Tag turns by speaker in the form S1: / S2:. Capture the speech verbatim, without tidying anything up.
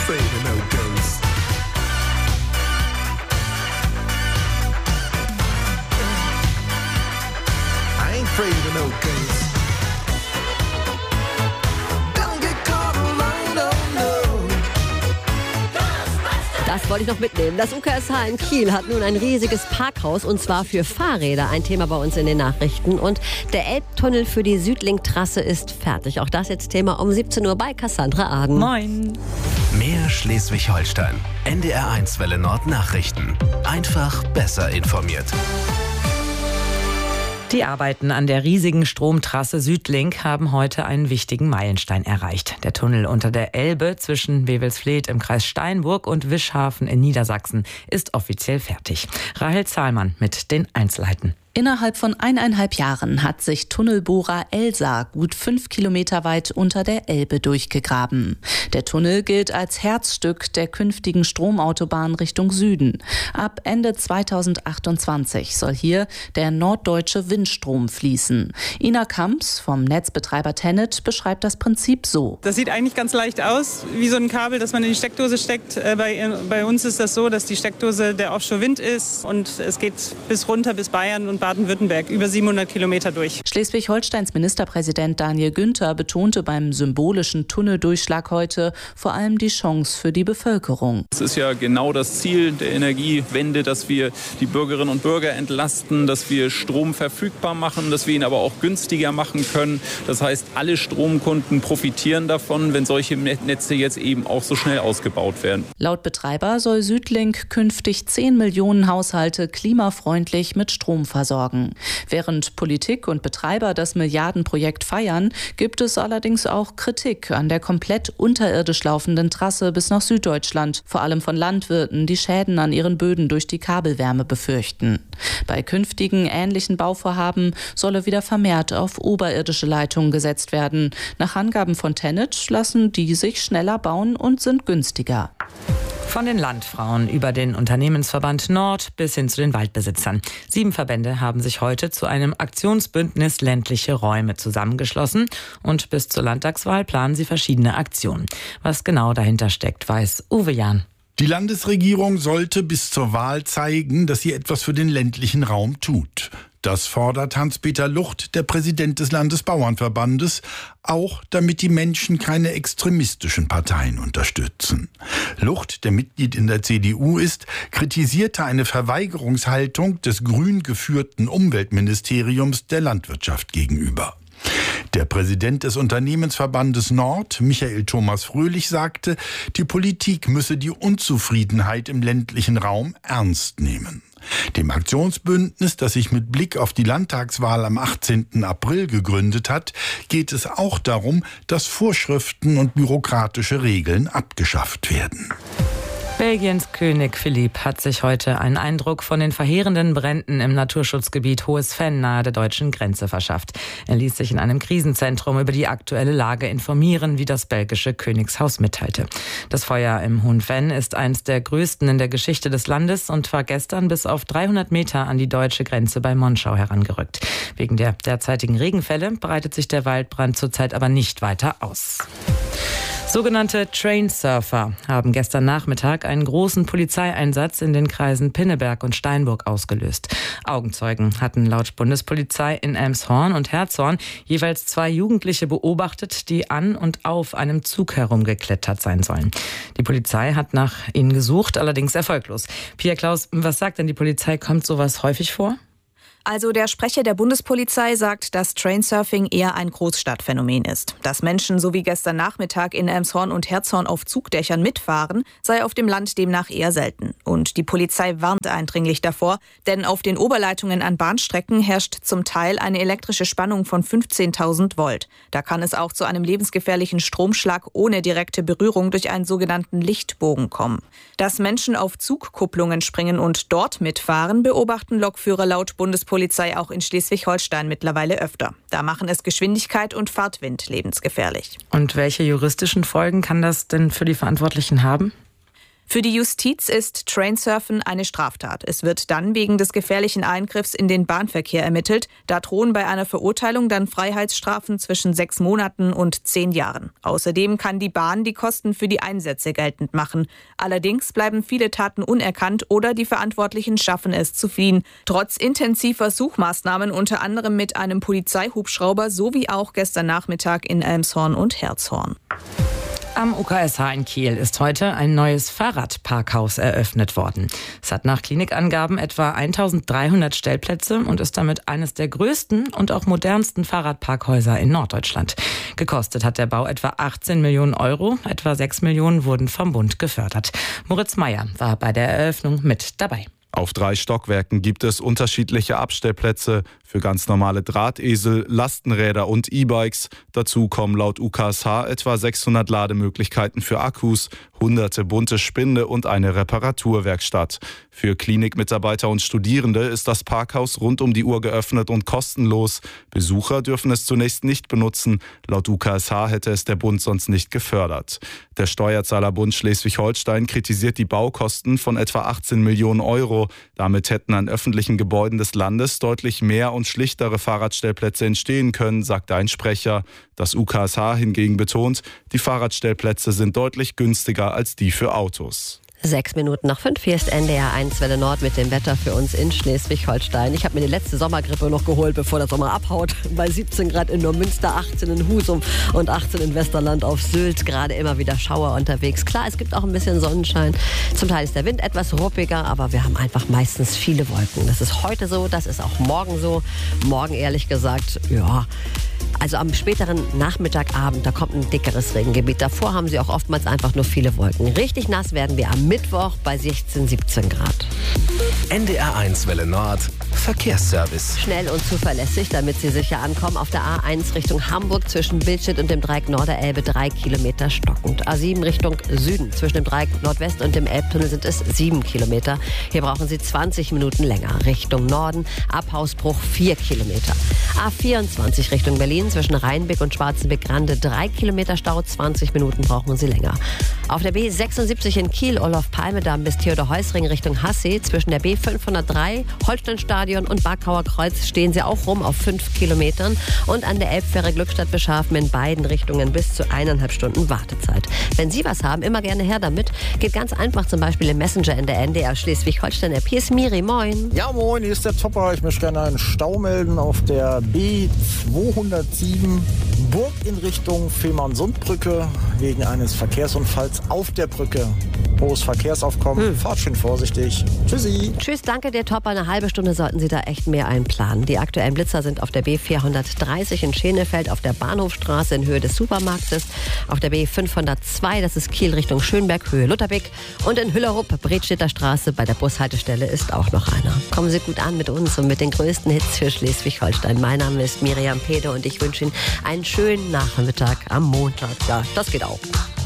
S1: afraid of no ghosts. I ain't afraid of no ghosts. Don't get caught alone, no, no.
S2: Das wollte ich noch mitnehmen. Das U K S H in Kiel hat nun ein riesiges Parkhaus und zwar für Fahrräder. Ein Thema bei uns in den Nachrichten. Und der Elbtunnel für die Südlink-Trasse ist fertig. Auch das jetzt Thema um siebzehn Uhr bei Cassandra Aden.
S3: Moin.
S4: Mehr Schleswig-Holstein. N D R eins Welle Nord Nachrichten. Einfach besser informiert.
S3: Die Arbeiten an der riesigen Stromtrasse Südlink haben heute einen wichtigen Meilenstein erreicht. Der Tunnel unter der Elbe zwischen Wewelsfleth im Kreis Steinburg und Wischhafen in Niedersachsen ist offiziell fertig. Rahel Zahlmann mit den Einzelheiten.
S5: Innerhalb von eineinhalb Jahren hat sich Tunnelbohrer Elsa gut fünf Kilometer weit unter der Elbe durchgegraben. Der Tunnel gilt als Herzstück der künftigen Stromautobahn Richtung Süden. Ab Ende zweitausendachtundzwanzig soll hier der norddeutsche Windstrom fließen. Ina Kamps vom Netzbetreiber TenneT beschreibt das Prinzip so.
S6: Das sieht eigentlich ganz leicht aus, wie so ein Kabel, das man in die Steckdose steckt. Bei, bei uns ist das so, dass die Steckdose der Offshore-Wind ist und es geht bis runter bis Bayern und Baden-Württemberg, über siebenhundert Kilometer durch.
S5: Schleswig-Holsteins Ministerpräsident Daniel Günther betonte beim symbolischen Tunneldurchschlag heute vor allem die Chance für die Bevölkerung.
S7: Es ist ja genau das Ziel der Energiewende, dass wir die Bürgerinnen und Bürger entlasten, dass wir Strom verfügbar machen, dass wir ihn aber auch günstiger machen können. Das heißt, alle Stromkunden profitieren davon, wenn solche Netze jetzt eben auch so schnell ausgebaut werden.
S5: Laut Betreiber soll Südlink künftig zehn Millionen Haushalte klimafreundlich mit Strom versorgen. Während Politik und Betreiber das Milliardenprojekt feiern, gibt es allerdings auch Kritik an der komplett unterirdisch laufenden Trasse bis nach Süddeutschland, vor allem von Landwirten, die Schäden an ihren Böden durch die Kabelwärme befürchten. Bei künftigen ähnlichen Bauvorhaben solle wieder vermehrt auf oberirdische Leitungen gesetzt werden. Nach Angaben von TenneT lassen die sich schneller bauen und sind günstiger.
S3: Von den Landfrauen über den Unternehmensverband Nord bis hin zu den Waldbesitzern. Sieben Verbände haben sich heute zu einem Aktionsbündnis ländliche Räume zusammengeschlossen und bis zur Landtagswahl planen sie verschiedene Aktionen. Was genau dahinter steckt, weiß Uwe Jahn.
S8: Die Landesregierung sollte bis zur Wahl zeigen, dass sie etwas für den ländlichen Raum tut. Das fordert Hans-Peter Lucht, der Präsident des Landesbauernverbandes, auch damit die Menschen keine extremistischen Parteien unterstützen. Lucht, der Mitglied in der C D U ist, kritisierte eine Verweigerungshaltung des grün geführten Umweltministeriums der Landwirtschaft gegenüber. Der Präsident des Unternehmensverbandes Nord, Michael Thomas Fröhlich, sagte, die Politik müsse die Unzufriedenheit im ländlichen Raum ernst nehmen. Dem Aktionsbündnis, das sich mit Blick auf die Landtagswahl am achtzehnten April gegründet hat, geht es auch darum, dass Vorschriften und bürokratische Regeln abgeschafft werden.
S3: Belgiens König Philipp hat sich heute einen Eindruck von den verheerenden Bränden im Naturschutzgebiet Hohes Venn nahe der deutschen Grenze verschafft. Er ließ sich in einem Krisenzentrum über die aktuelle Lage informieren, wie das belgische Königshaus mitteilte. Das Feuer im Hohen Venn ist eines der größten in der Geschichte des Landes und war gestern bis auf dreihundert Meter an die deutsche Grenze bei Monschau herangerückt. Wegen der derzeitigen Regenfälle breitet sich der Waldbrand zurzeit aber nicht weiter aus. Sogenannte Trainsurfer haben gestern Nachmittag einen großen Polizeieinsatz in den Kreisen Pinneberg und Steinburg ausgelöst. Augenzeugen hatten laut Bundespolizei in Elmshorn und Herzogen jeweils zwei Jugendliche beobachtet, die an und auf einem Zug herumgeklettert sein sollen. Die Polizei hat nach ihnen gesucht, allerdings erfolglos. Pia Klaus, was sagt denn die Polizei? Kommt sowas häufig vor?
S9: Also der Sprecher der Bundespolizei sagt, dass Trainsurfing eher ein Großstadtphänomen ist. Dass Menschen so wie gestern Nachmittag in Elmshorn und Herzogen auf Zugdächern mitfahren, sei auf dem Land demnach eher selten. Und die Polizei warnt eindringlich davor, denn auf den Oberleitungen an Bahnstrecken herrscht zum Teil eine elektrische Spannung von fünfzehntausend Volt. Da kann es auch zu einem lebensgefährlichen Stromschlag ohne direkte Berührung durch einen sogenannten Lichtbogen kommen. Dass Menschen auf Zugkupplungen springen und dort mitfahren, beobachten Lokführer laut Bundespolizei Polizei auch in Schleswig-Holstein mittlerweile öfter. Da machen es Geschwindigkeit und Fahrtwind lebensgefährlich.
S3: Und welche juristischen Folgen kann das denn für die Verantwortlichen haben?
S9: Für die Justiz ist Trainsurfen eine Straftat. Es wird dann wegen des gefährlichen Eingriffs in den Bahnverkehr ermittelt. Da drohen bei einer Verurteilung dann Freiheitsstrafen zwischen sechs Monaten und zehn Jahren. Außerdem kann die Bahn die Kosten für die Einsätze geltend machen. Allerdings bleiben viele Taten unerkannt oder die Verantwortlichen schaffen es zu fliehen. Trotz intensiver Suchmaßnahmen, unter anderem mit einem Polizeihubschrauber, sowie auch gestern Nachmittag in Elmshorn und Herzhorn.
S3: Am U K S H in Kiel ist heute ein neues Fahrradparkhaus eröffnet worden. Es hat nach Klinikangaben etwa eintausenddreihundert Stellplätze und ist damit eines der größten und auch modernsten Fahrradparkhäuser in Norddeutschland. Gekostet hat der Bau etwa achtzehn Millionen Euro, etwa sechs Millionen wurden vom Bund gefördert. Moritz Meyer war bei der Eröffnung mit dabei.
S10: Auf drei Stockwerken gibt es unterschiedliche Abstellplätze für ganz normale Drahtesel, Lastenräder und E-Bikes. Dazu kommen laut U K S H etwa sechshundert Lademöglichkeiten für Akkus, hunderte bunte Spinde und eine Reparaturwerkstatt. Für Klinikmitarbeiter und Studierende ist das Parkhaus rund um die Uhr geöffnet und kostenlos. Besucher dürfen es zunächst nicht benutzen. Laut U K S H hätte es der Bund sonst nicht gefördert. Der Steuerzahlerbund Schleswig-Holstein kritisiert die Baukosten von etwa achtzehn Millionen Euro. Damit hätten an öffentlichen Gebäuden des Landes deutlich mehr und schlichtere Fahrradstellplätze entstehen können, sagte ein Sprecher. Das U K S H hingegen betont, die Fahrradstellplätze sind deutlich günstiger als die für Autos.
S2: Sechs Minuten nach fünf, hier ist N D R eins Welle Nord mit dem Wetter für uns in Schleswig-Holstein. Ich habe mir die letzte Sommergrippe noch geholt, bevor der Sommer abhaut. Bei siebzehn Grad in Neumünster, achtzehn in Husum und achtzehn in Westerland auf Sylt. Gerade immer wieder Schauer unterwegs. Klar, es gibt auch ein bisschen Sonnenschein. Zum Teil ist der Wind etwas ruppiger, aber wir haben einfach meistens viele Wolken. Das ist heute so, das ist auch morgen so. Morgen ehrlich gesagt, ja... Also am späteren Nachmittag, Abend, da kommt ein dickeres Regengebiet. Davor haben sie auch oftmals einfach nur viele Wolken. Richtig nass werden wir am Mittwoch bei sechzehn, siebzehn Grad.
S4: N D R eins Welle Nord Verkehrsservice.
S2: Schnell und zuverlässig, damit Sie sicher ankommen. Auf der A eins Richtung Hamburg zwischen Billstedt und dem Dreieck Norderelbe drei Kilometer stockend. A sieben Richtung Süden zwischen dem Dreieck Nordwest und dem Elbtunnel sind es sieben Kilometer. Hier brauchen Sie zwanzig Minuten länger. Richtung Norden ab Hausbruch vier Kilometer. A vierundzwanzig Richtung Berlin zwischen Rheinbeck und Schwarzenbeck-Grande drei Kilometer Stau, zwanzig Minuten brauchen Sie länger. Auf der B sechsundsiebzig in Kiel, Olof-Palme-Damm bis Theodor-Heuss-Ring Richtung Hassee zwischen der B fünfhundertdrei, Holsteinstadion und Barkauer Kreuz stehen Sie auch rum auf fünf Kilometern und an der Elbfähre Glückstadt-Beschafen in beiden Richtungen bis zu eineinhalb Stunden Wartezeit. Wenn Sie was haben, immer gerne her damit. Geht ganz einfach, zum Beispiel im Messenger in der N D R Schleswig-Holstein-App. Hier ist Miri, moin.
S11: Ja, moin, hier ist der Topper. Ich möchte gerne einen Stau melden auf der B zweihundertsieben Burg in Richtung Fehmarnsundbrücke wegen eines Verkehrsunfalls auf der Brücke. Hohes Verkehrsaufkommen. Hm. Fahrt schön vorsichtig. Tschüssi.
S2: Tschüss, danke dir, Topper. Eine halbe Stunde sollten Sie da echt mehr einplanen. Die aktuellen Blitzer sind auf der B vierhundertdreißig in Schenefeld, auf der Bahnhofstraße in Höhe des Supermarktes, auf der B fünfhundertzwei, das ist Kiel Richtung Schönberg, Höhe Lutherbeck und in Hüllerup, Bredstädter Straße, bei der Bushaltestelle ist auch noch einer. Kommen Sie gut an mit uns und mit den größten Hits für Schleswig-Holstein. Mein Name ist Miriam Pede und ich wünsche Ihnen einen schönen Nachmittag am Montag. Ja, das geht auch.